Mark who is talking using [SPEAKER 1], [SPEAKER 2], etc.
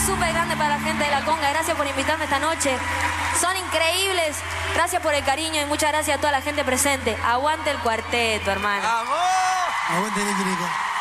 [SPEAKER 1] súper grande para la gente de La Conga. Gracias por invitarme esta noche. Son increíbles. Gracias por el cariño y muchas gracias a toda la gente presente. Aguante el cuarteto, hermano.
[SPEAKER 2] ¡Vamos!
[SPEAKER 3] Aguante, Nicky Nico.